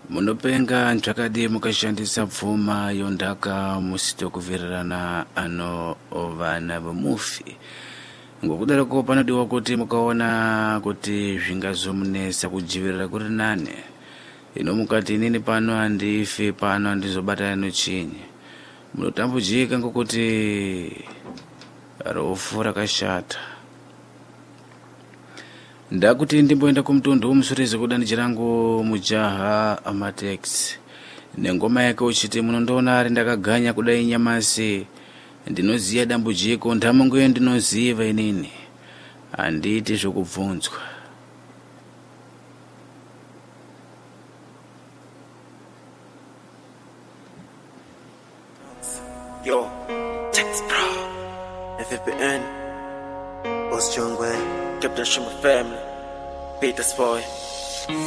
Munopenga nchakadi mukashandisa pfuma yondaka musitokuvirirana ano vana vamufi. Ngokudaroko panodiwa kuti mukaona kuti zvingazomunesa kudzivirira kuri nane. Ino mukati inini pano handife pano handizobata chinyi. Munotambudzika ngokuti rofu rakashata. Ndakuti ndimboenda kumtundu umusurize kudanidzira rangu mujaha Amatex. Nengoma yake uchiti munondoona ari ndakaganya kudai nyamasi. Ndinoziya dambudziko ndamungu ndinoziva inini. Handiti zvokubvunzwa. Yo, Tex Pro, FFPN, Boss John Way, Captain Shuma Family, Peter's Boy.